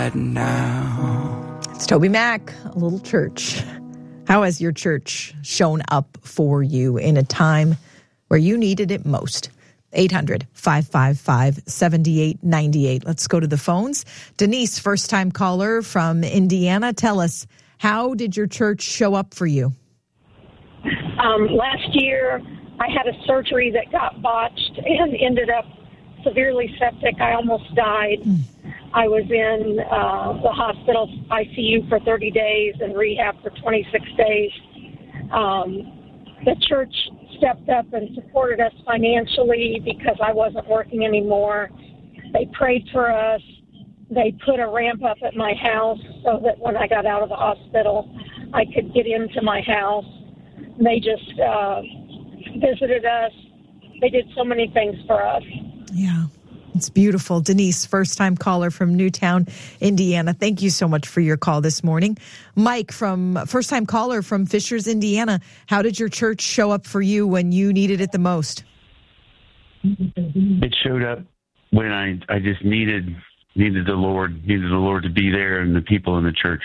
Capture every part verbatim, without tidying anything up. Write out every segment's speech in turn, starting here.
now. It's Toby Mac, A Little Church. How has your church shown up for you in a time where you needed it most? eight hundred, five five five, seven eight nine eight. Let's go to the phones. Denise, first-time caller from Indiana. Tell us, how did your church show up for you? Um, last year, I had a surgery that got botched and ended up severely septic. I almost died. Mm. I was in uh, the hospital I C U for thirty days and rehab for twenty-six days. Um, the church stepped up and supported us financially because I wasn't working anymore. They prayed for us. They put a ramp up at my house so that when I got out of the hospital, I could get into my house. They just uh, visited us. They did so many things for us. Yeah, it's beautiful. Denise, first-time caller from Newtown, Indiana. Thank you so much for your call this morning. Mike, from first-time caller from Fishers, Indiana. How did your church show up for you when you needed it the most? It showed up when I, I just needed needed the Lord, needed the Lord to be there and the people in the church.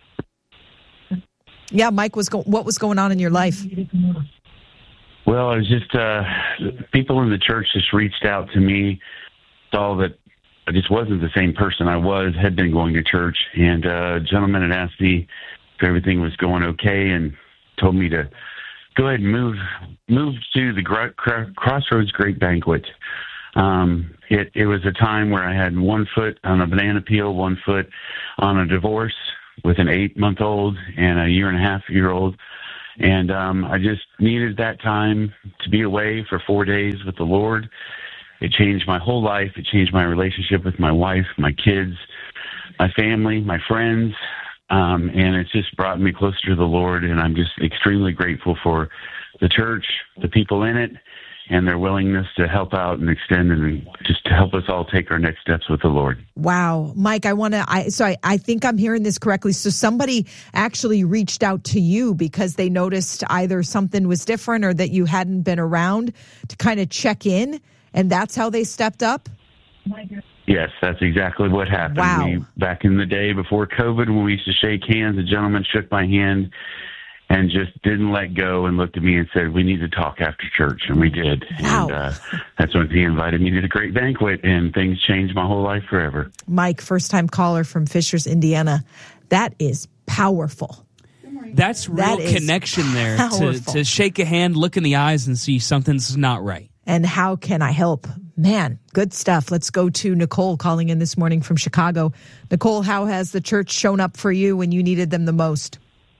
Yeah, Mike, was go- what was going on in your life? Well, I was just, uh, people in the church just reached out to me, saw that I just wasn't the same person I was, had been going to church, and uh, a gentleman had asked me if everything was going okay and told me to go ahead and move, move to the Gr- Cr- Crossroads Great Banquet. Um, it, it was a time where I had one foot on a banana peel, one foot on a divorce with an eight-month-old and a year-and-a-half-year-old. And um, I just needed that time to be away for four days with the Lord. It changed my whole life. It changed my relationship with my wife, my kids, my family, my friends. Um, and it's just brought me closer to the Lord. And I'm just extremely grateful for the church, the people in it, and their willingness to help out and extend and just to help us all take our next steps with the Lord. Wow. Mike, I want to, I, so I, I think I'm hearing this correctly. So somebody actually reached out to you because they noticed either something was different or that you hadn't been around to kind of check in, and that's how they stepped up? Yes, that's exactly what happened. Wow. We, back in the day before COVID, when we used to shake hands, a gentleman shook my hand and just didn't let go and looked at me and said, we need to talk after church. And we did. Wow. And uh, that's when he invited me to the Great Banquet, and things changed my whole life forever. Mike, first-time caller from Fishers, Indiana. That is powerful. That's real That connection there to, to shake a hand, look in the eyes, and see something's not right. And how can I help? Man, good stuff. Let's go to Nicole calling in this morning from Chicago. Nicole, how has the church shown up for you when you needed them the most?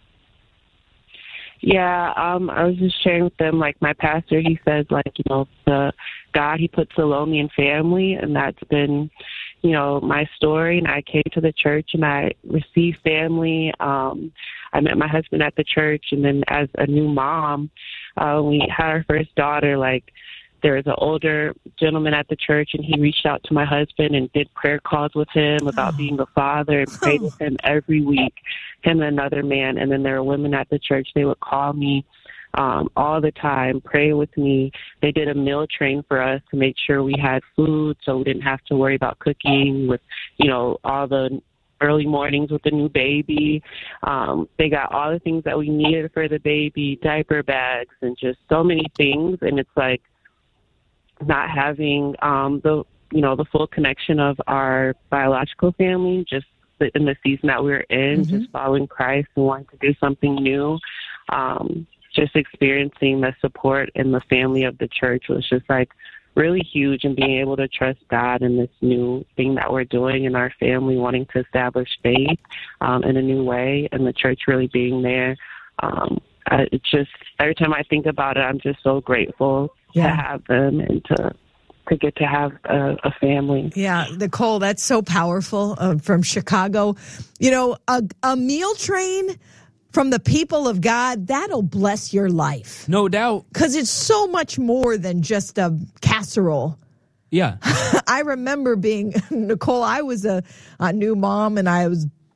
Yeah, um, I was just sharing with them, like my pastor, he says, like, you know, the God, he puts the lonely in family, and that's been, you know, my story. And I came to the church and I received family. Um, I met my husband at the church, and then as a new mom, uh, we had our first daughter, like, there was an older gentleman at the church, and he reached out to my husband and did prayer calls with him about oh. being a father and prayed oh. with him every week, him and another man. And then there were women at the church. They would call me um, all the time, pray with me. They did a meal train for us to make sure we had food so we didn't have to worry about cooking with, you know, all the early mornings with the new baby. Um, they got all the things that we needed for the baby, diaper bags, and just so many things. And it's like, not having um, the, you know, the full connection of our biological family, just in the season that we're in, mm-hmm. just following Christ and wanting to do something new. Um, just experiencing the support and the family of the church was just like really huge, and being able to trust God in this new thing that we're doing in our family, wanting to establish faith um, in a new way, and the church really being there. Um, I, it's just, every time I think about it, I'm just so grateful yeah. to have them and to to get to have a, a family. Yeah, Nicole, that's so powerful uh, from Chicago. You know, a, a meal train from the people of God, that'll bless your life. No doubt. Because it's so much more than just a casserole. Yeah. I remember being, Nicole, I was a, a new mom, and I was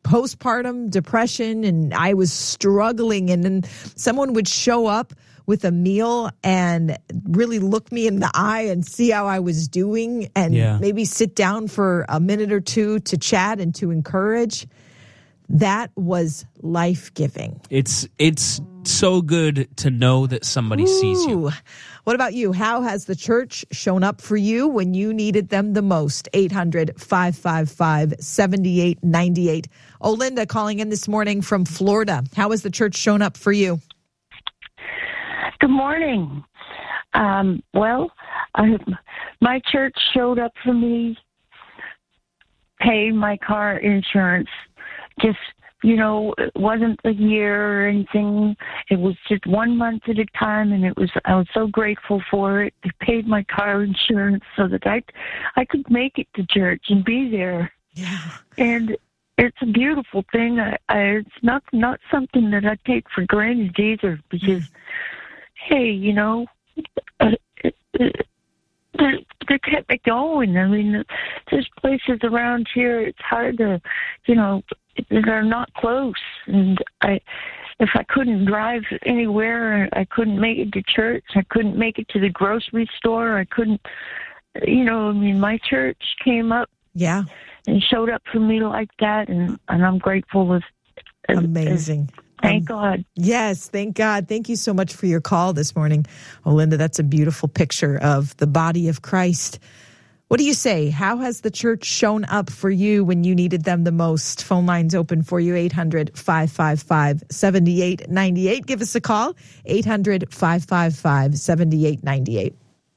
postpartum depression, and I was struggling, and then someone would show up with a meal and really look me in the eye and see how I was doing, and yeah. maybe sit down for a minute or two to chat and to encourage. That was life-giving. It's it's so good to know that somebody Ooh. sees you. What about you? How has the church shown up for you when you needed them the most? eight hundred, five five five, seven eight nine eight. Oh, Linda calling in this morning from Florida. How has the church shown up for you? Good morning. Um, well, I, my church showed up for me, paid my car insurance. Just, you know, it wasn't a year or anything. It was just one month at a time, and it was. I was so grateful for it. They paid my car insurance so that I, I could make it to church and be there. Yeah. And it's a beautiful thing. I, I, it's not not something that I take for granted either, because. Mm. Hey, you know, uh, uh, they, they kept me going. I mean, there's places around here, it's hard to, you know, they're not close. And I, if I couldn't drive anywhere, I couldn't make it to church, I couldn't make it to the grocery store, I couldn't, you know, I mean, my church came up yeah, and showed up for me like that, and, and I'm grateful. As, as Amazing. As, Thank um, God. Yes, thank God. Thank you so much for your call this morning. Oh, Linda, that's a beautiful picture of the body of Christ. What do you say? How has the church shown up for you when you needed them the most? Phone lines open for you, eight hundred, five five five, seven eight nine eight. Give us a call, eight hundred, five five five, seven eight nine eight.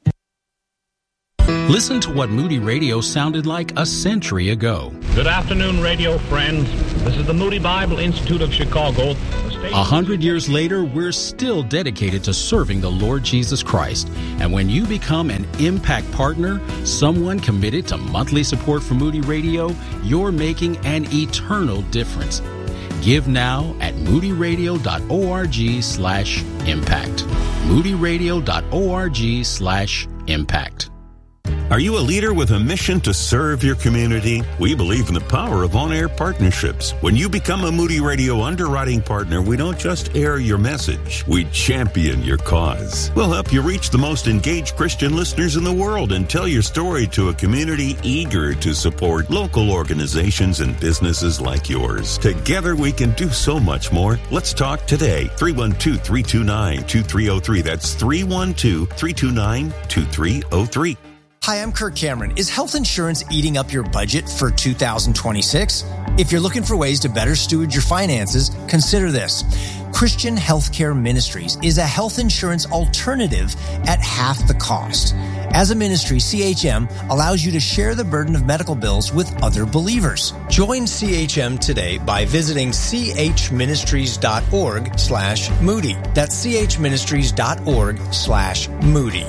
Listen to what Moody Radio sounded like a century ago. Good afternoon, radio friends. This is the Moody Bible Institute of Chicago. A hundred years later, we're still dedicated to serving the Lord Jesus Christ. And when you become an Impact Partner, someone committed to monthly support for Moody Radio, you're making an eternal difference. Give now at moodyradio.org slash impact. moodyradio.org slash impact. Are you a leader with a mission to serve your community? We believe in the power of on-air partnerships. When you become a Moody Radio underwriting partner, we don't just air your message, we champion your cause. We'll help you reach the most engaged Christian listeners in the world and tell your story to a community eager to support local organizations and businesses like yours. Together we can do so much more. Let's talk today. three one two, three two nine, two three zero three. That's three one two, three two nine, two three zero three. Hi, I'm Kirk Cameron. Is health insurance eating up your budget for two thousand twenty-six? If you're looking for ways to better steward your finances, consider this. Christian Healthcare Ministries is a health insurance alternative at half the cost. As a ministry, C H M allows you to share the burden of medical bills with other believers. Join C H M today by visiting chministries.org slash Moody. That's chministries.org slash Moody.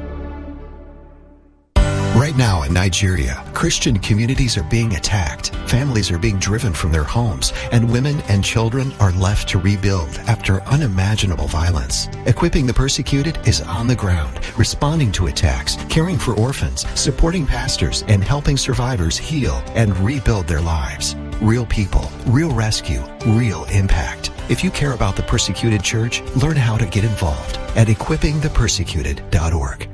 Right now in Nigeria, Christian communities are being attacked, families are being driven from their homes, and women and children are left to rebuild after unimaginable violence. Equipping the Persecuted is on the ground, responding to attacks, caring for orphans, supporting pastors, and helping survivors heal and rebuild their lives. Real people, real rescue, real impact. If you care about the Persecuted Church, learn how to get involved at equipping the persecuted dot org.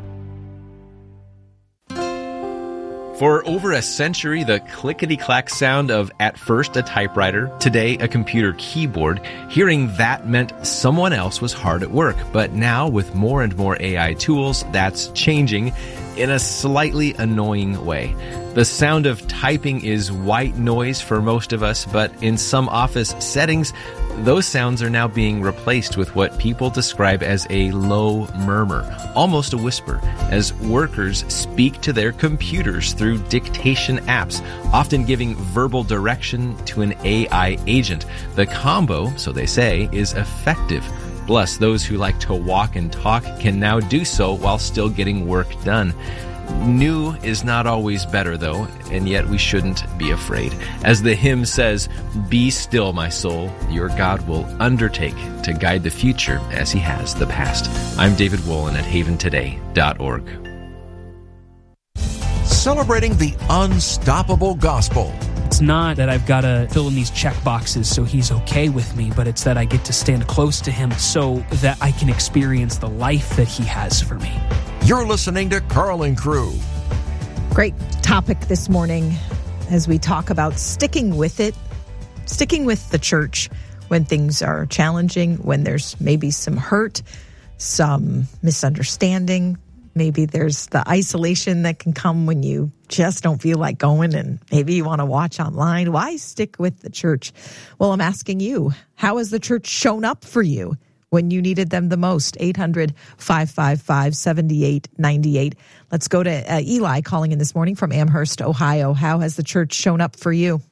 For over a century, the clickety-clack sound of, at first, a typewriter, today, a computer keyboard, hearing that meant someone else was hard at work. But now, with more and more A I tools, that's changing in a slightly annoying way. The sound of typing is white noise for most of us, but in some office settings, those sounds are now being replaced with what people describe as a low murmur, almost a whisper, as workers speak to their computers through dictation apps, often giving verbal direction to an A I agent. The combo, so they say, is effective. Plus, those who like to walk and talk can now do so while still getting work done. New is not always better, though, and yet we shouldn't be afraid. As the hymn says, "Be still, my soul, your God will undertake to guide the future as he has the past." I'm David Wolin at haven today dot org. Celebrating the unstoppable gospel. It's not that I've got to fill in these check boxes so he's okay with me, but it's that I get to stand close to him so that I can experience the life that he has for me. You're listening to Karl and Crew. Great topic this morning as we talk about sticking with it, sticking with the church when things are challenging, when there's maybe some hurt, some misunderstanding. Maybe there's the isolation that can come when you just don't feel like going and maybe you want to watch online. Why stick with the church? Well, I'm asking you, how has the church shown up for you when you needed them the most? eight hundred, five five five, seven eight nine eight. Let's go to uh, Eli calling in this morning from Amherst, Ohio. How has the church shown up for you?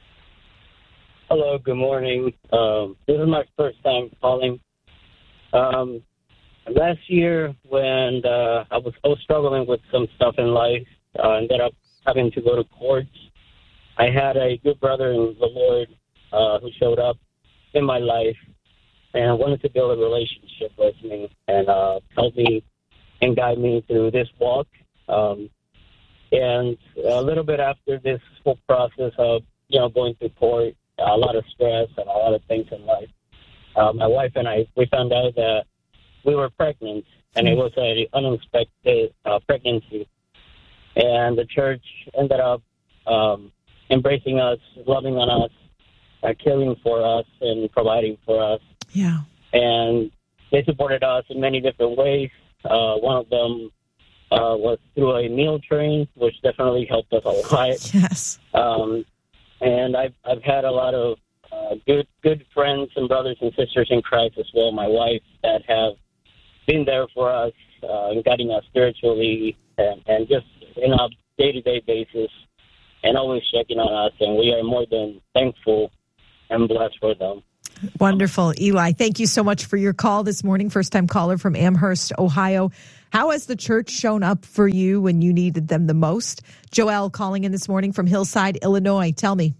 Hello, good morning. Um, this is my first time calling. Um, last year when uh, I was I was struggling with some stuff in life, uh, ended up having to go to court. I had a good brother in the Lord uh, who showed up in my life and wanted to build a relationship with me and uh, help me and guide me through this walk. Um, and a little bit after this whole process of, you know, going through court, a lot of stress and a lot of things in life, uh, my wife and I, we found out that we were pregnant, and it was an unexpected uh, pregnancy. And the church ended up um, embracing us, loving on us, uh, caring for us, and providing for us. Yeah. And they supported us in many different ways. Uh, one of them uh, was through a meal train, which definitely helped us a lot. Yes. Um, and I've I've had a lot of uh, good good friends and brothers and sisters in Christ as well. My wife that have been there for us, uh, and guiding us spiritually, and, and just in a day to day basis, and always checking on us. And we are more than thankful and blessed for them. Wonderful. Eli, thank you so much for your call this morning. First-time caller from Amherst, Ohio. How has the church shown up for you when you needed them the most? Joel calling in this morning from Hillside, Illinois. Tell me.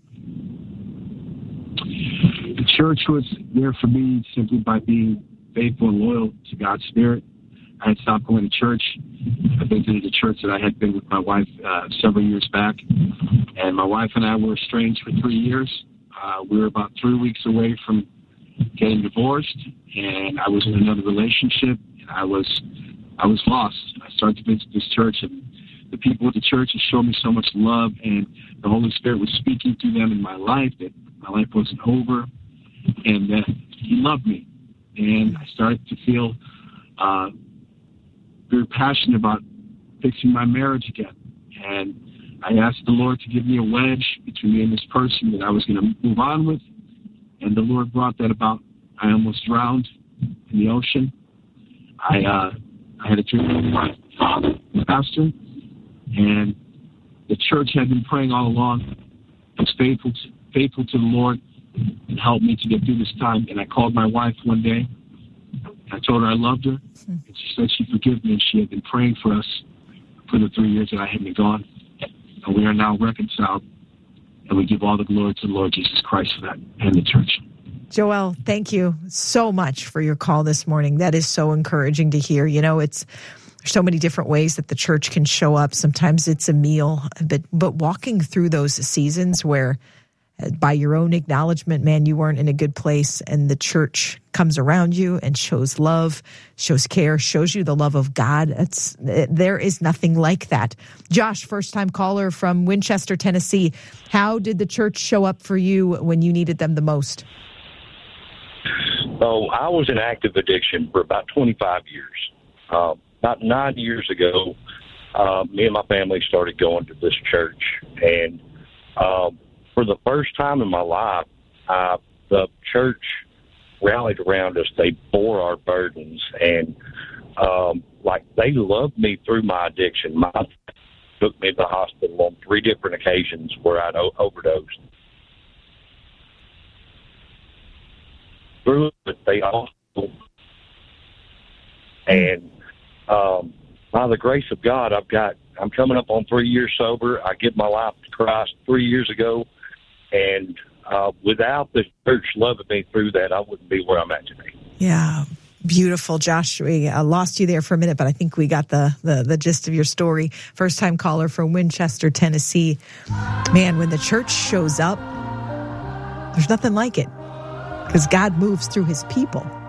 The church was there for me simply by being faithful and loyal to God's Spirit. I had stopped going to church. I've been to the church that I had been with my wife uh, several years back. And my wife and I were estranged for three years. Uh, we were about three weeks away from getting divorced, and I was in another relationship, and I was I was lost. I started to visit this church, and the people at the church had shown me so much love, and the Holy Spirit was speaking through them in my life, that my life wasn't over, and that He loved me. And I started to feel uh, very passionate about fixing my marriage again. And I asked the Lord to give me a wedge between me and this person that I was going to move on with. And the Lord brought that about. I almost drowned in the ocean. I uh, I had a dream with my father, the pastor, and the church had been praying all along. I was faithful to, faithful to the Lord and helped me to get through this time. And I called my wife one day. I told her I loved her, and she said she forgave me, and she had been praying for us for the three years that I had been gone. And we are now reconciled, and we give all the glory to the Lord Jesus Christ for that and the church. Joel, thank you so much for your call this morning. That is so encouraging to hear. You know, it's there's so many different ways that the church can show up. Sometimes it's a meal, but but walking through those seasons where by your own acknowledgement, man, you weren't in a good place, and the church comes around you and shows love, shows care, shows you the love of God. It's, there is nothing like that. Josh, first-time caller from Winchester, Tennessee. How did the church show up for you when you needed them the most? Oh, I was in active addiction for about twenty-five years. Uh, about nine years ago, uh, me and my family started going to this church, and um, for the first time in my life, uh, the church rallied around us. They bore our burdens, and um, like they loved me through my addiction. My took me to the hospital on three different occasions where I'd o- overdosed. Through it, they also, and um, by the grace of God, I've got. I'm coming up on three years sober. I gave my life to Christ three years ago. And uh, without the church loving me through that, I wouldn't be where I'm at today. Yeah. Beautiful, Josh. We uh, lost you there for a minute, but I think we got the, the, the gist of your story. First-time caller from Winchester, Tennessee. Man, when the church shows up, there's nothing like it because God moves through his people.